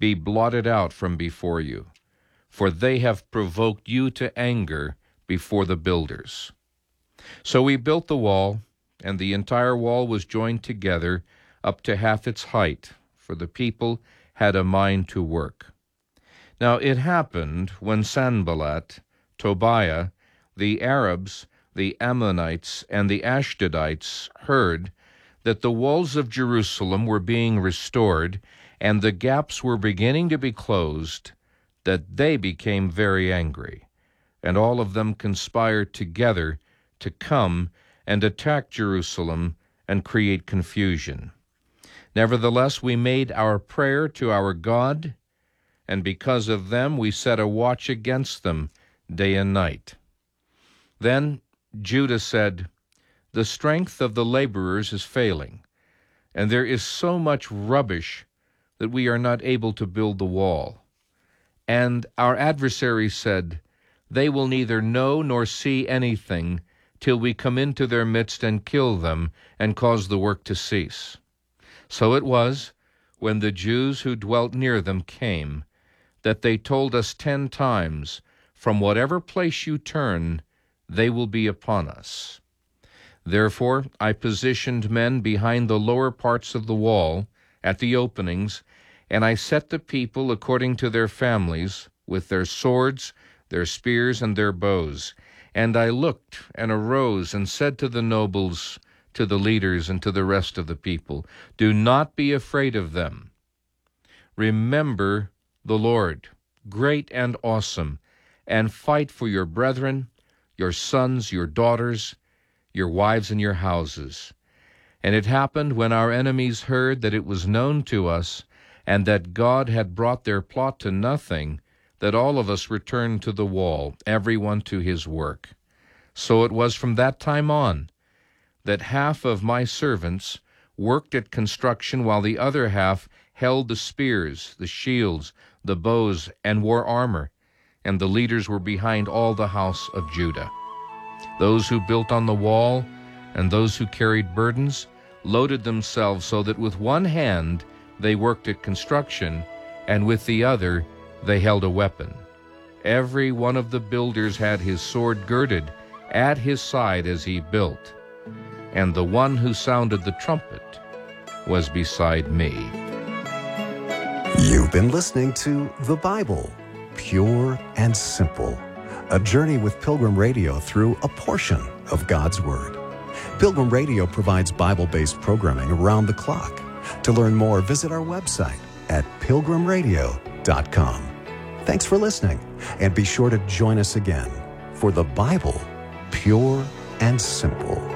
be blotted out from before you, for they have provoked you to anger before the builders. So we built the wall, and the entire wall was joined together up to half its height, for the people had a mind to work. Now it happened when Sanballat, Tobiah, the Arabs, the Ammonites, and the Ashdodites heard that the walls of Jerusalem were being restored and the gaps were beginning to be closed, that they became very angry, and all of them conspired together to come and attack Jerusalem and create confusion. Nevertheless, we made our prayer to our God, and because of them we set a watch against them day and night. Then Judah said, "The strength of the laborers is failing, and there is so much rubbish that we are not able to build the wall." And our adversaries said, "They will neither know nor see anything till we come into their midst and kill them and cause the work to cease." So it was, when the Jews who dwelt near them came, that they told us 10 times, "From whatever place you turn, they will be upon us." Therefore I positioned men behind the lower parts of the wall, at the openings, and I set the people according to their families, with their swords, their spears, and their bows. And I looked and arose and said to the nobles, to the leaders, and to the rest of the people, "Do not be afraid of them. Remember the Lord, great and awesome, and fight for your brethren, your sons, your daughters, your wives, and your houses." And it happened, when our enemies heard that it was known to us, and that God had brought their plot to nothing, that all of us returned to the wall, every one to his work. So it was from that time on that half of my servants worked at construction, while the other half held the spears, the shields, the bows, and wore armor, and the leaders were behind all the house of Judah. Those who built on the wall and those who carried burdens loaded themselves so that with one hand they worked at construction, and with the other they held a weapon. Every one of the builders had his sword girded at his side as he built, and the one who sounded the trumpet was beside me. You've been listening to The Bible, Pure and Simple, a journey with Pilgrim Radio through a portion of God's Word. Pilgrim Radio provides Bible-based programming around the clock. To learn more, visit our website at pilgrimradio.com. Thanks for listening, and be sure to join us again for The Bible, Pure and Simple.